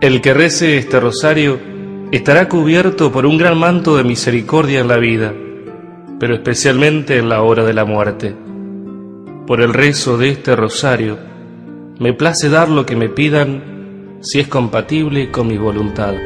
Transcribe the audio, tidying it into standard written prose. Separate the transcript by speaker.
Speaker 1: El que rece este rosario estará cubierto por un gran manto de misericordia en la vida, pero especialmente en la hora de la muerte. Por el rezo de este rosario, me place dar lo que me pidan si es compatible con mi voluntad.